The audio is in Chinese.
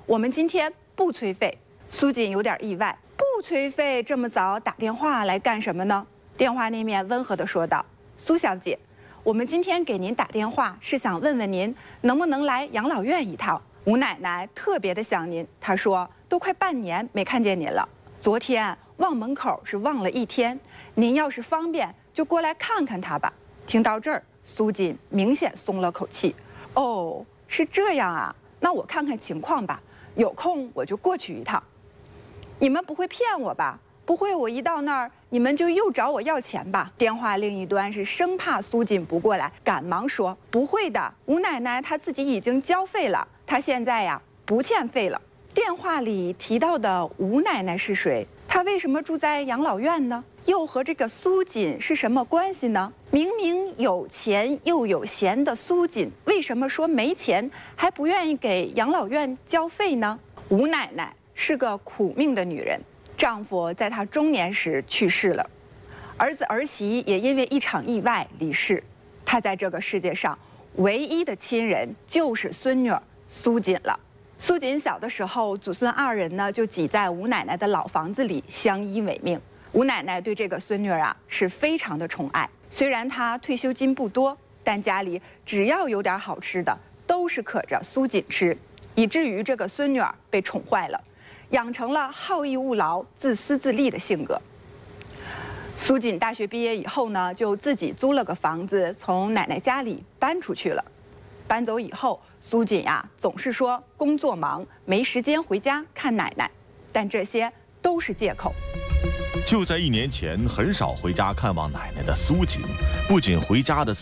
我们今天不催费。苏锦有点意外，不催费这么早打电话来干什么呢？电话那面温和地说道：“苏小姐，我们今天给您打电话是想问问您能不能来养老院一趟。吴奶奶特别的想您，她说都快半年没看见您了，昨天望门口是望了1天，您要是方便就过来看看她吧。”听到这儿，苏锦明显松了口气。哦，是这样啊，那我看看情况吧，有空我就过去一趟。你们不会骗我吧？不会，我一到那儿你们就又找我要钱吧？电话另一端是生怕苏锦不过来，赶忙说：“不会的，吴奶奶她自己已经交费了，她现在呀不欠费了。”电话里提到的吴奶奶是谁？她为什么住在养老院呢？又和这个苏锦是什么关系呢？明明有钱又有闲的苏锦，为什么说没钱还不愿意给养老院交费呢？吴奶奶是个苦命的女人，丈夫在她中年时去世了，儿子儿媳也因为一场意外离世，她在这个世界上唯一的亲人就是孙女儿苏锦了。苏锦小的时候，祖孙2人呢就挤在吴奶奶的老房子里相依为命。吴奶奶对这个孙女儿啊是非常的宠爱，虽然她退休金不多，但家里只要有点好吃的，都是可着苏锦吃，以至于这个孙女儿被宠坏了，养成了好逸恶劳、自私自利的性格。苏锦大学毕业以后呢，就自己租了个房子，从奶奶家里搬出去了。搬走以后，苏锦呀总是说工作忙，没时间回家看奶奶，但这些都是借口。 就在1年前，很少回家看望奶奶的苏锦，不仅回家的